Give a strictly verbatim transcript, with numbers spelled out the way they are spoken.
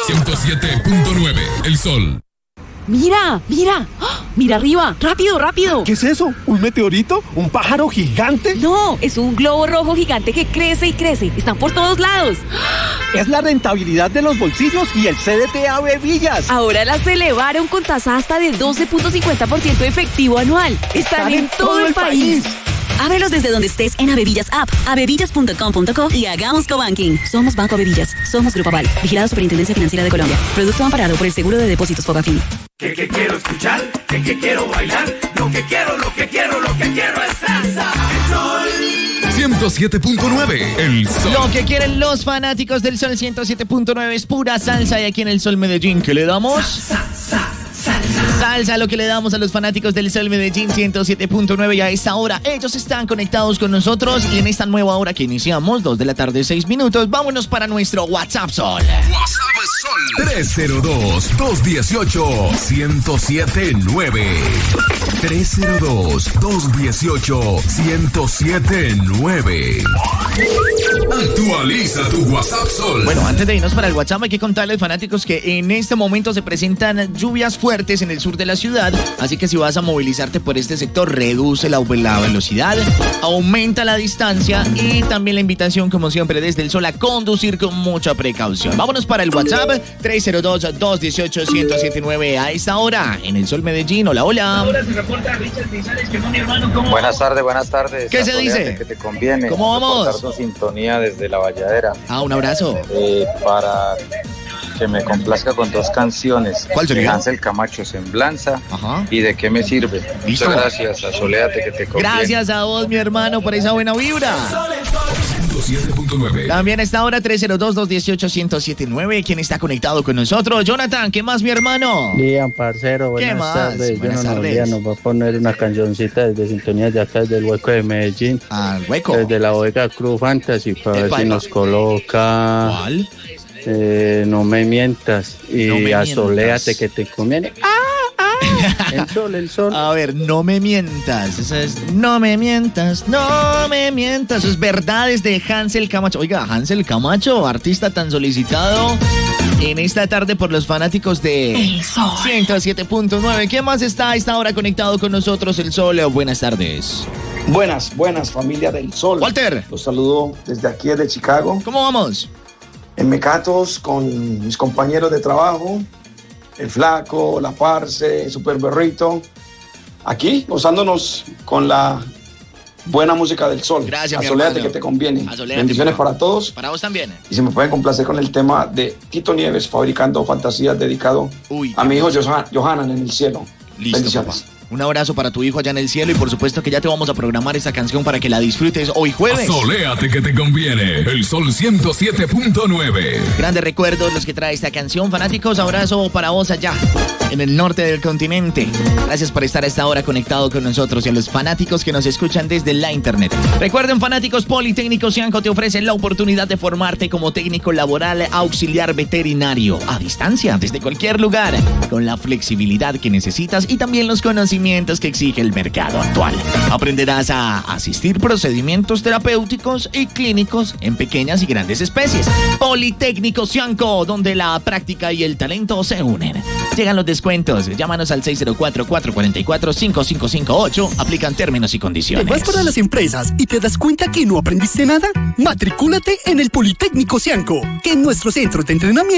ciento siete punto nueve, El Sol. ¡Mira! ¡Mira! ¡Oh! ¡Mira arriba! ¡Rápido, rápido! ¿Qué es eso? ¿Un meteorito? ¿Un pájaro gigante? No, es un globo rojo gigante que crece y crece. Están por todos lados. Es la rentabilidad de los bolsillos y el C D T A Bevillas. Ahora las elevaron con tasa hasta de doce punto cincuenta por ciento efectivo anual. Están, Están en, en todo, todo el país. país. Ábrelos desde donde estés en Abevillas App, abevillas punto com punto co y hagamos cobanking. Somos Banco Abevillas. Somos Grupo Aval. Vigilado Superintendencia Financiera de Colombia. Producto amparado por el Seguro de Depósitos Fogafín. ¿Qué, qué quiero escuchar? ¿Qué, qué quiero bailar? Lo que quiero, lo que quiero, lo que quiero es salsa. El Sol. ciento siete punto nueve, El Sol. Lo que quieren los fanáticos del Sol ciento siete punto nueve es pura salsa. Y aquí en el Sol Medellín, ¿qué le damos? Salsa. Salsa, lo que le damos a los fanáticos del Sol Medellín ciento siete punto nueve, y a esta hora ellos están conectados con nosotros y en esta nueva hora que iniciamos, dos de la tarde, seis minutos, vámonos para nuestro WhatsApp Sol. WhatsApp Sol tres cero dos, dos uno ocho, uno cero siete nueve. tres cero dos, dos uno ocho, uno siete nueve. Actualiza tu WhatsApp Sol. Bueno, antes de irnos para el WhatsApp hay que contarles, fanáticos, que en este momento se presentan lluvias fuertes en el sur de la ciudad, así que si vas a movilizarte por este sector, reduce la, la velocidad, aumenta la distancia y también la invitación, como siempre, desde el Sol a conducir con mucha precaución. Vámonos para el WhatsApp tres cero dos, dos uno ocho, uno siete nueve a esta hora en el Sol Medellín. Hola, hola. Ahora se reporta Richard Pizarres, que no, mi hermano, ¿cómo? Buenas tardes, buenas tardes. ¿Qué se dice? Que te conviene. ¿Cómo vamos? Reportar tu sintonía desde La Valladera. Ah, un abrazo. Eh, para que me complazca con dos canciones. ¿Cuál sería? De Hansel Camacho, Semblanza. Ajá. ¿Y de qué me sirve? ¿Listo? Muchas gracias, a Soléate que te conviene. Gracias a vos, mi hermano, por esa buena vibra. ciento siete punto nueve. También a esta hora tres cero dos, dos uno ocho, uno siete nueve. ¿Quién está conectado con nosotros? Jonathan, ¿qué más, mi hermano? Lian, parcero, buenas ¿Qué más? tardes. Buenas Yo no tardes. nos va a poner una cancioncita desde sintonía de acá, desde el Hueco de Medellín. Al Hueco. Desde la Bodega Cruz Fantasy, para ver Epa, si epa. nos coloca. ¿Cuál? Eh, no me mientas. Y No me asoléate mientas. que te conviene. ¡Ah! ¡Ah! El sol, el sol. A ver, no me mientas. Eso es, no me mientas, no me mientas. Eso es verdades de Hansel Camacho. Oiga, Hansel Camacho, artista tan solicitado en esta tarde por los fanáticos de El Sol ciento siete punto nueve. ¿Quién más está a esta hora conectado con nosotros? El Sol. Buenas tardes. Buenas, buenas, familia del Sol. Walter. Los saludo desde aquí, desde Chicago. ¿Cómo vamos? En Mecatos, con mis compañeros de trabajo, el Flaco, la Parce, el Super Berrito. Aquí, gozándonos con la buena música del Sol. Gracias, mi Asoléate hermano. que te conviene. Asoléate, Bendiciones papá. para todos. Para vos también. Y se me pueden complacer con el tema de Tito Nieves, Fabricando Fantasías, dedicado Uy, a mi hijo Johan- Johanan en el cielo. Listo, Bendiciones. papá. Un abrazo para tu hijo allá en el cielo y por supuesto que ya te vamos a programar esa canción para que la disfrutes hoy jueves. Soléate que te conviene. El Sol ciento siete punto nueve. Grandes recuerdos los que trae esta canción, fanáticos. Abrazo para vos allá en el norte del continente. Gracias por estar a esta hora conectado con nosotros y a los fanáticos que nos escuchan desde la internet. Recuerden, fanáticos, Politécnico Cianco te ofrece la oportunidad de formarte como técnico laboral auxiliar veterinario a distancia desde cualquier lugar, con la flexibilidad que necesitas y también los conocimientos que exige el mercado actual. Aprenderás a asistir procedimientos terapéuticos y clínicos en pequeñas y grandes especies. Politécnico Cianco, donde la práctica y el talento se unen. Llegan los descuentos. Llámanos al seis cero cuatro, cuatro cuatro cuatro, cinco cinco cinco ocho. Aplican términos y condiciones. ¿Te vas para las empresas y te das cuenta que no aprendiste nada? Matricúlate en el Politécnico Cianco, que en nuestro centro de entrenamiento